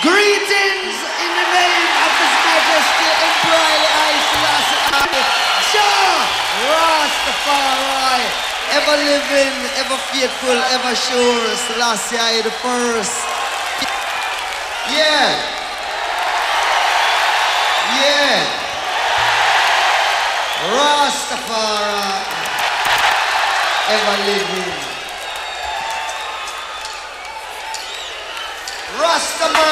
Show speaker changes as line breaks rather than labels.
Greetings in the name of His Majesty Emperor Haile Selassie Jah Rastafari, ever living, ever faithful, ever sure, Selassie I the first. Yeah. Yeah. Rastafari, ever living. Rastaman.